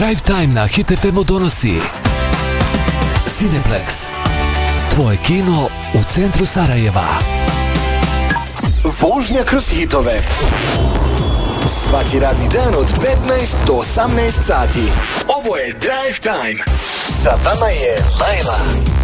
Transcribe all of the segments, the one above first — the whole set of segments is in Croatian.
Drive Time na Hit FM-u donosi Cineplex, tvoje kino u centru Sarajeva. Vožnja kroz hitove. Svaki radni dan od 15 do 18 sati. Ovo je Drive Time. Sa vama je Lajla.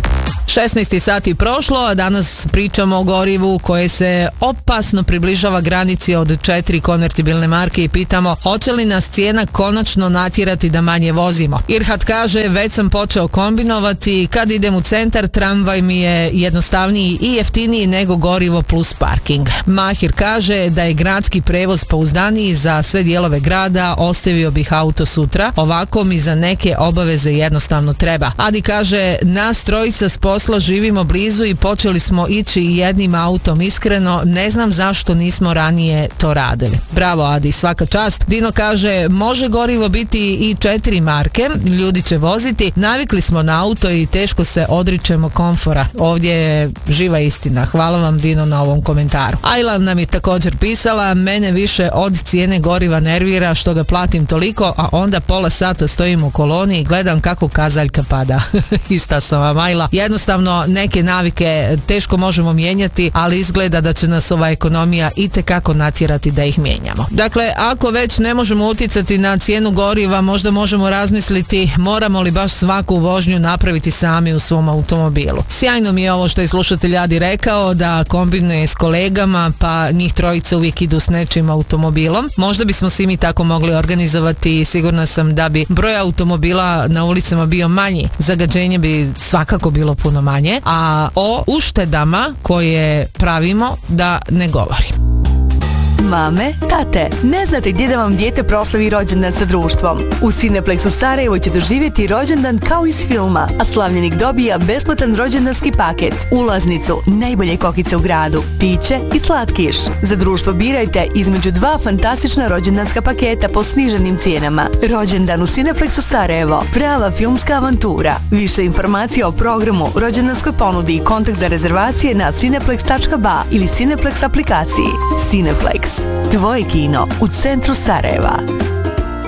16 sati prošlo, a danas pričamo o gorivu koje se opasno približava granici od 4 konvertibilne marke i pitamo hoće li nas cijena konačno natjerati da manje vozimo. Irhat kaže, već sam počeo kombinovati, kad idem u centar tramvaj mi je jednostavniji i jeftiniji nego gorivo plus parking. Mahir kaže da je gradski prevoz pouzdaniji za sve dijelove grada, ostavio bih auto sutra, ovako mi za neke obaveze jednostavno treba. Adi kaže, nas trojica s posla živimo blizu i počeli smo ići jednim autom, iskreno ne znam zašto nismo ranije to radili. Bravo Adi, svaka čast. Dino kaže, može gorivo biti i 4 marke, ljudi će voziti, navikli smo na auto i teško se odričemo komfora. Ovdje je živa istina. Hvala vam Dino na ovom komentaru. Ayla nam je također pisala, mene više od cijene goriva nervira što ga platim toliko, a onda pola sata stojim u koloni i gledam kako kazaljka pada. Ista sam vam Ayla. Jednostavno neke navike teško možemo mijenjati, ali izgleda da će nas ova ekonomija itekako natjerati da ih mijenjamo. Dakle, ako već ne možemo utjecati na cijenu goriva, možda možemo razmisliti moramo li baš svaku vožnju napraviti sami u svom automobilu. Sjajno mi je ovo što je slušatelj Adi rekao, da kombinuje s kolegama, pa njih trojica uvijek idu s nečim automobilom. Možda bismo svi mi tako mogli organizovati i sigurna sam da bi broj automobila na ulicama bio manji. Zagađenje bi svakako bilo puno manje, a o uštedama koje pravimo da ne govorim. Mame, tate, ne znate gdje da vam dijete proslavi rođendan sa društvom? U Cineplexu Sarajevo će doživjeti rođendan kao iz filma, a slavljenik dobija besplatan rođendanski paket, ulaznicu, najbolje kokice u gradu, piće i slatkiš. Za društvo birajte između 2 fantastična rođendanska paketa po sniženim cijenama. Rođendan u Cineplexu Sarajevo, prava filmska avantura. Više informacija o programu, rođendanskoj ponudi i kontakt za rezervacije na cineplex.ba ili Cineplex aplikaciji. Cineplex, tvoje kino u centru Sarajeva.